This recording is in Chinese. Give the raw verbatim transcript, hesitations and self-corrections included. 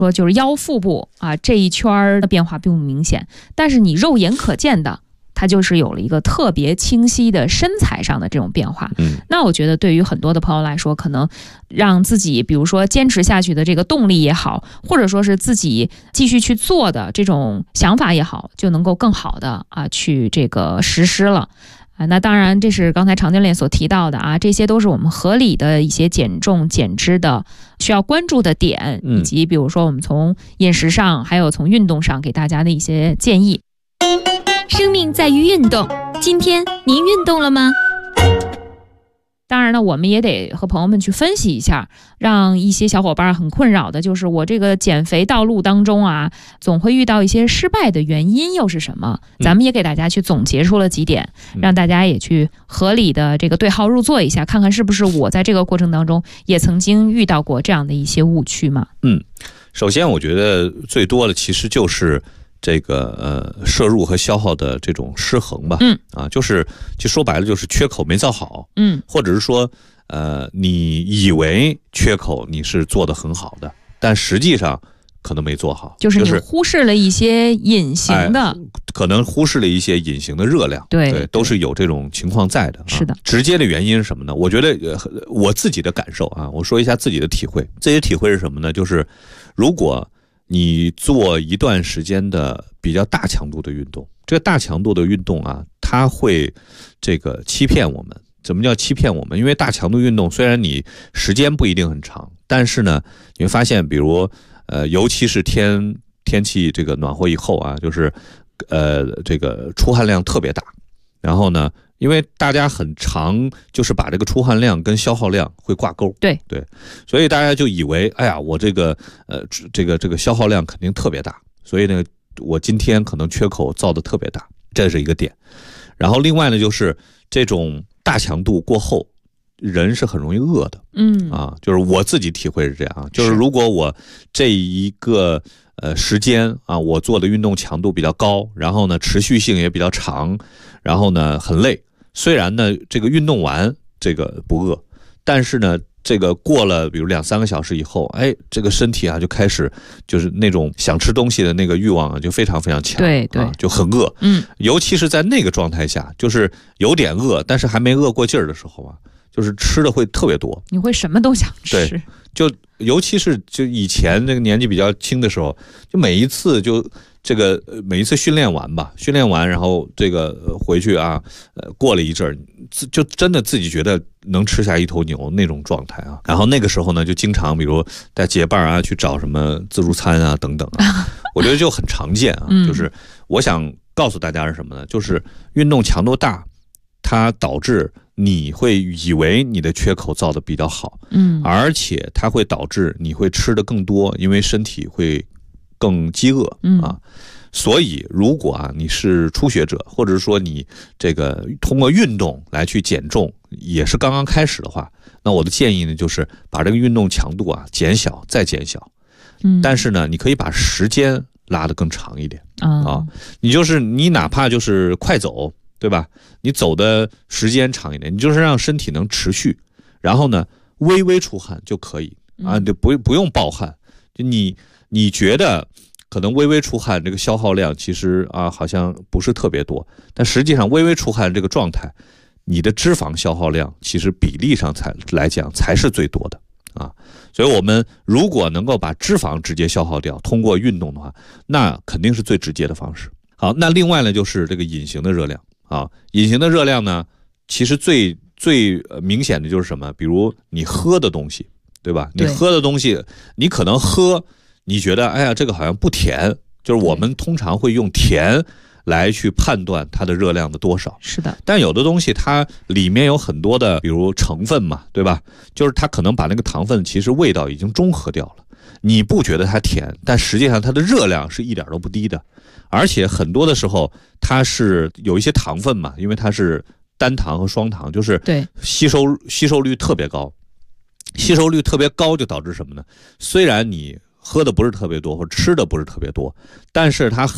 说就是腰腹部啊这一圈的变化并不明显，但是你肉眼可见的，它就是有了一个特别清晰的身材上的这种变化。 嗯， 那我觉得对于很多的朋友来说，可能让自己比如说坚持下去的这个动力也好，或者说是自己继续去做的这种想法也好，就能够更好的啊去这个实施了。啊，那当然，这是刚才常教练所提到的啊，这些都是我们合理的一些减重减脂的需要关注的点，以及比如说我们从饮食上，还有从运动上给大家的一些建议。 生命在于运动，今天您运动了吗？ 当然呢，我们也得和朋友们去分析一下，让一些小伙伴很困扰的就是我这个减肥道路当中啊，总会遇到一些失败的原因又是什么？咱们也给大家去总结出了几点，让大家也去合理的这个对号入座一下，看看是不是我在这个过程当中也曾经遇到过这样的一些误区嘛。 嗯，首先我觉得最多的其实就是这个呃摄入和消耗的这种失衡吧。 嗯啊，就是就说白了就是缺口没造好。 嗯， 或者是说呃你以为缺口你是做得很好的，但实际上可能没做好， 就是你忽视了一些隐形的、 哎、可能忽视了一些隐形的热量。 对, 对，都是有这种情况在的、啊、 是的。 直接的原因是什么呢？我觉得、呃、我自己的感受啊，我说一下自己的体会。这些体会是什么呢？就是如果你做一段时间的比较大强度的运动，这个大强度的运动啊，它会这个欺骗我们。怎么叫欺骗我们？因为大强度运动虽然你时间不一定很长，但是呢，你会发现，比如呃，尤其是天天气这个暖和以后啊，就是呃这个出汗量特别大，然后呢，因为大家很常就是把这个出汗量跟消耗量会挂钩。 对对，所以大家就以为，哎呀，我这个呃这个这个消耗量肯定特别大，所以呢，我今天可能缺口造的特别大，这是一个点。然后另外呢，就是这种大强度过后，人是很容易饿的。 嗯啊，就是我自己体会是这样，就是如果我这一个呃时间啊，我做的运动强度比较高，然后呢持续性也比较长，然后呢很累，虽然呢这个运动完这个不饿，但是呢这个过了比如两三个小时以后，哎，这个身体啊就开始就是那种想吃东西的那个欲望啊就非常非常强。 对对、 啊，就很饿。 嗯，尤其是在那个状态下，就是有点饿，但是还没饿过劲儿的时候啊，就是吃的会特别多， 你会什么都想吃。 对，就尤其是就以前这个年纪比较轻的时候，就每一次就这个每一次训练完吧，训练完然后这个回去啊，呃，过了一阵儿，就真的自己觉得能吃下一头牛那种状态啊。然后那个时候呢，就经常比如带结伴啊去找什么自助餐啊等等啊，我觉得就很常见啊。就是我想告诉大家是什么呢？就是运动强度大，它导致你会以为你的缺口造的比较好， 嗯， 而且它会导致你会吃的更多，因为身体会更饥饿啊。所以如果啊你是初学者，或者是说你这个通过运动来去减重也是刚刚开始的话，那我的建议呢就是把这个运动强度啊减小再减小。 嗯， 但是呢你可以把时间拉得更长一点啊、 哦，你就是你哪怕就是快走，对吧？你走的时间长一点，你就是让身体能持续，然后呢微微出汗就可以啊，就不不用暴汗。就你你觉得可能微微出汗这个消耗量其实啊好像不是特别多，但实际上微微出汗这个状态，你的脂肪消耗量其实比例上才来讲才是最多的啊。所以我们如果能够把脂肪直接消耗掉，通过运动的话，那肯定是最直接的方式。好，那另外呢就是这个隐形的热量啊，隐形的热量呢，其实最最明显的就是什么？比如你喝的东西，对吧？你喝的东西，你可能喝，你觉得哎呀这个好像不甜，就是我们通常会用甜来去判断它的热量的多少。 是的， 但有的东西它里面有很多的，比如成分嘛，对吧？就是它可能把那个糖分其实味道已经中和掉了，你不觉得它甜，但实际上它的热量是一点都不低的。而且很多的时候它是有一些糖分嘛，因为它是单糖和双糖，就是对吸收吸收率特别高。吸收率特别高就导致什么呢？虽然你喝的不是特别多，或者吃的不是特别多，但是它